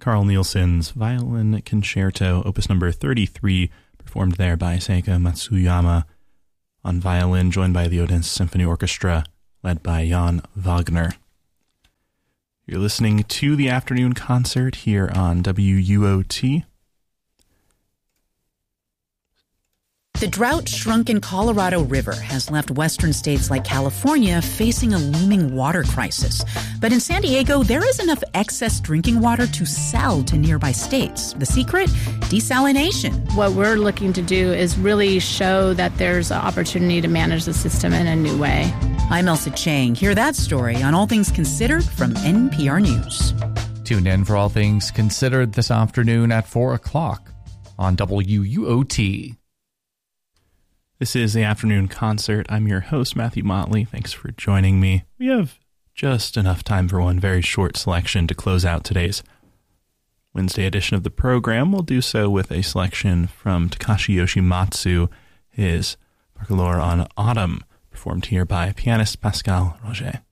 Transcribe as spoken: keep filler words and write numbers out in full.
Carl Nielsen's Violin Concerto, opus number thirty-three, performed there by Seika Matsuyama on violin, joined by the Odense Symphony Orchestra, led by Jan Wagner. You're listening to the afternoon concert here on W U O T. The drought-shrunken Colorado River has left western states like California facing a looming water crisis. But in San Diego, there is enough excess drinking water to sell to nearby states. The secret? Desalination. What we're looking to do is really show that there's an opportunity to manage the system in a new way. I'm Elsa Chang. Hear that story on All Things Considered from N P R News. Tune in for All Things Considered this afternoon at four o'clock on W U O T. This is the afternoon concert. I'm your host, Matthew Motley. Thanks for joining me. We have just enough time for one very short selection to close out today's Wednesday edition of the program. We'll do so with a selection from Takashi Yoshimatsu, his Barcarolle on Autumn, performed here by pianist Pascal Roger.